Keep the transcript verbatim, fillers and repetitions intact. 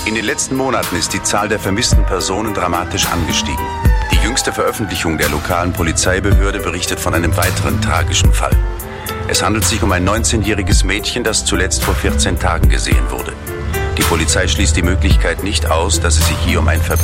In den letzten Monaten ist die Zahl der vermissten Personen dramatisch angestiegen. Die jüngste Veröffentlichung der lokalen Polizeibehörde berichtet von einem weiteren tragischen Fall. Es handelt sich um ein neunzehnjähriges Mädchen, das zuletzt vor vierzehn Tagen gesehen wurde. Die Polizei schließt die Möglichkeit nicht aus, dass es sich hier um ein Verbrechen